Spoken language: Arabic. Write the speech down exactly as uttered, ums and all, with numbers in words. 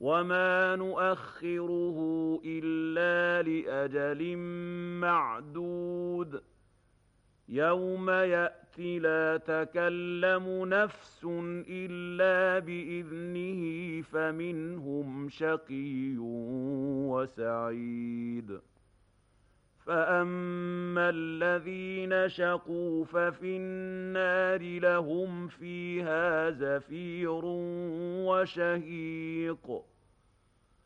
وَمَا نُؤَخِّرُهُ إِلَّا لِأَجَلٍ مَّعْدُودٍ يَوْمَ يَأْتِ لَا تَكَلَّمُ نَفْسٌ إِلَّا بِإِذْنِهِ فَمِنْهُمْ شَقِيٌّ وَسَعِيدٌ فَأَمَّا الَّذِينَ شَقُوا فَفِي النَّارِ لَهُمْ فِيهَا زَفِيرٌ وَشَهِيقٌ